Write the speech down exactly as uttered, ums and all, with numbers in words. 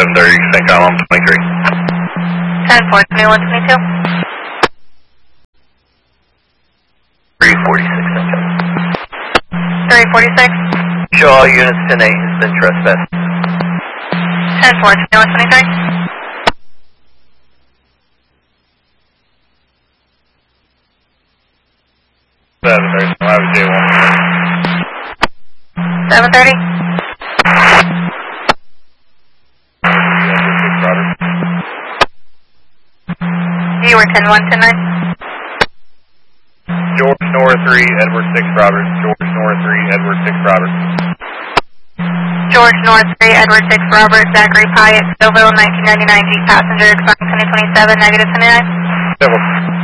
seven thirty, Saint Column twenty-three. ten four, twenty-one twenty-two. three forty-six, Saint Column. three forty-six. Show all units ten eight has been trespassed. ten four, twenty-one twenty-three. seven thirty, I'll have a J one. seven thirty. You were ten one, ten nine. George Nora three, Edward six Roberts. George Nora three, Edward six Roberts. George North three, Edward six Robert, Zachary Pyatt, Stillville, nineteen ninety-nine, Jeep passenger, expiring ten twenty-seven, negative twenty-nine. That was